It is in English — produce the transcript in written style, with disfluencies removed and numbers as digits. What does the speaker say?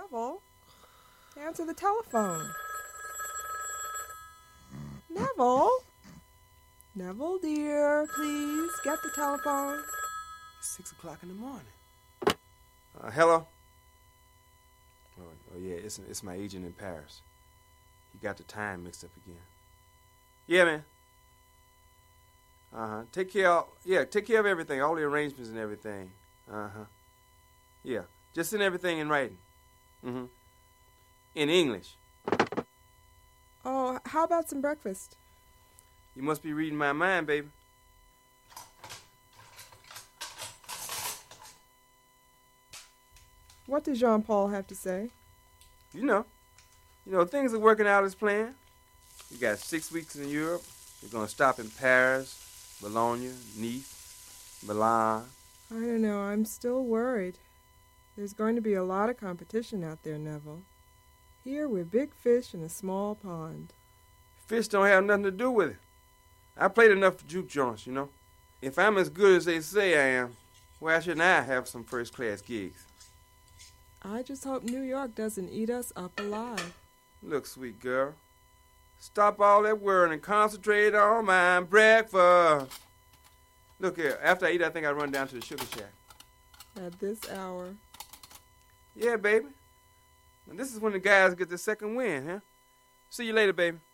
Neville, answer the telephone. Neville? Neville, dear, please get the telephone. It's 6 o'clock in the morning. Hello? Oh yeah, it's my agent in Paris. He got the time mixed up again. Yeah, man. Take care of everything, all the arrangements and everything. Yeah, just send everything in writing. In English. Oh, how about some breakfast? You must be reading my mind, baby. What does Jean-Paul have to say? You know, things are working out as planned. You got 6 weeks in Europe. You're going to stop in Paris, Bologna, Nice, Milan. I don't know. I'm still worried. There's going to be a lot of competition out there, Neville. Here we're big fish in a small pond. Fish don't have nothing to do with it. I played enough for juke joints, you know. If I'm as good as they say I am, why shouldn't I have some first-class gigs? I just hope New York doesn't eat us up alive. Look, sweet girl, stop all that worrying and concentrate on my breakfast. Look here, after I eat, I think I'll run down to the sugar shack. At this hour? Yeah, baby. And this is when the guys get the second win, huh? See you later, baby.